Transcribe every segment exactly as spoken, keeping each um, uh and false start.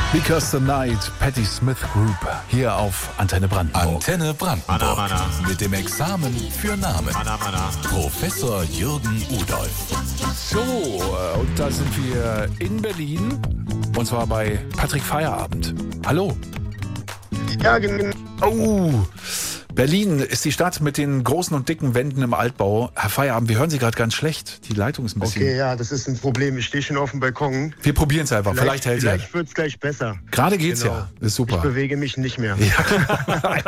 Because the Night, Patti Smith Group, hier auf Antenne Brandenburg. Antenne Brandenburg. Mana, mana. Mit dem Examen für Namen. Mana, mana. Professor Jürgen Udolf. So, und da sind wir in Berlin. Und zwar bei Patrick Feierabend. Hallo. Ja, genau. Oh, Berlin ist die Stadt mit den großen und dicken Wänden im Altbau. Herr Feierabend, wir hören Sie gerade ganz schlecht. Die Leitung ist ein bisschen... Okay, ja, das ist ein Problem. Ich stehe schon auf dem Balkon. Wir probieren es einfach. Vielleicht, vielleicht hält Vielleicht ja. wird es gleich besser. Gerade geht's Genau. ja. Ist super. Ich bewege mich nicht mehr. Ja.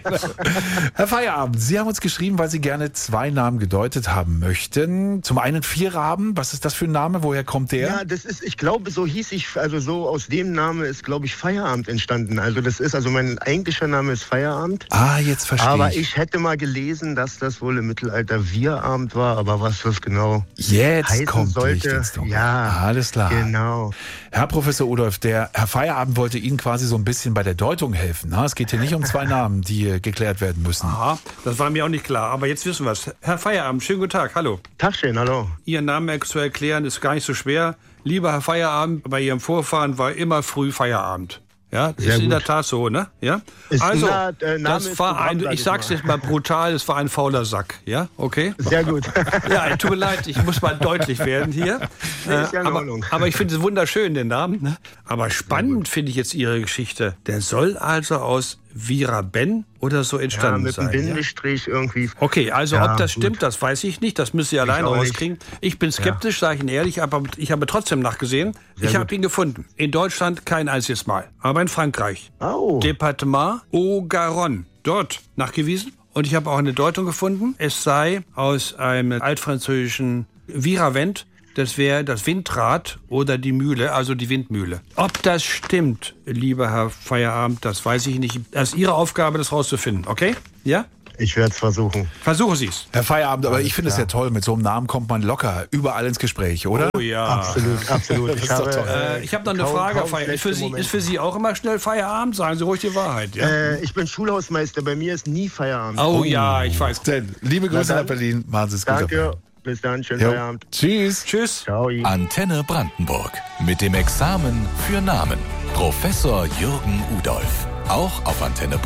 Herr Feierabend, Sie haben uns geschrieben, weil Sie gerne zwei Namen gedeutet haben möchten. Zum einen Vierraben. Was ist das für ein Name? Woher kommt der? Ja, das ist, ich glaube, so hieß ich, also so aus dem Namen ist, glaube ich, Feierabend entstanden. Also das ist, also mein eigentlicher Name ist Feierabend. Ah, jetzt verstehe Aber ich. ich hätte mal gelesen, dass das wohl im Mittelalter Wirabend war, aber was das genau Jetzt heißen kommt sollte. Licht ins Dunkel. Ja, alles klar. Genau. Herr Professor Udolf, der Herr Feierabend wollte Ihnen quasi so ein bisschen bei der Deutung helfen. Es geht hier nicht um zwei Namen, die geklärt werden müssen. Aha, das war mir auch nicht klar, aber jetzt wissen wir es. Herr Feierabend, schönen guten Tag, hallo. Tagchen, hallo. Ihren Namen zu erklären ist gar nicht so schwer. Lieber Herr Feierabend, bei Ihrem Vorfahren war immer früh Feierabend. Ja, das Sehr ist in gut. der Tat so, ne? Ja. Ist Also, na, äh, Name das ist war Programm, ein, sag ich ich sag's mal. jetzt mal brutal, es war ein fauler Sack, ja? Okay? Sehr gut. Ja, tut mir leid, ich muss mal deutlich werden hier. Nee, ist ja in aber, Ordnung. aber ich finde es wunderschön, den Namen. Ne? Aber spannend finde ich jetzt Ihre Geschichte. Der soll also aus Viraben oder so Ja, entstanden mit sein. einem Ja? Bindestrich irgendwie. Okay, also Ja, ob das gut. stimmt, das weiß ich nicht. Das müsst ihr alleine auch nicht. rauskriegen. Ich bin skeptisch, sage ich Ihnen ehrlich, aber ich habe trotzdem nachgesehen. Sehr ich gut. habe ihn gefunden. In Deutschland kein einziges Mal, aber in Frankreich. Oh. Departement Haut-Garonne. Dort nachgewiesen. Und ich habe auch eine Deutung gefunden. Es sei aus einem altfranzösischen Viravent. Das wäre das Windrad oder die Mühle, also die Windmühle. Ob das stimmt, lieber Herr Feierabend, das weiß ich nicht. Das ist Ihre Aufgabe, das rauszufinden, okay? Ja? Ich werde es versuchen. Versuchen Sie es. Herr Feierabend, aber Alles ich finde es klar. ja toll, mit so einem Namen kommt man locker überall ins Gespräch, oder? Oh ja. Absolut, absolut. Das ist Ich doch habe, toll. Äh, ich habe noch eine kaum- Frage, kaum Feier. Ist für, schlechte Sie, Momente. ist für Sie auch immer schnell Feierabend? Sagen Sie ruhig die Wahrheit, ja? äh, ich bin Schulhausmeister, bei mir ist nie Feierabend. Oh ja, ich weiß. Denn, liebe Grüße dann. nach Berlin, machen Sie es gut. Danke, bis dann, schönen Jo. Feierabend. Tschüss. Tschüss. Ciao. Antenne Brandenburg. Mit dem Examen für Namen. Professor Jürgen Udolf. Auch auf Antenne Brandenburg.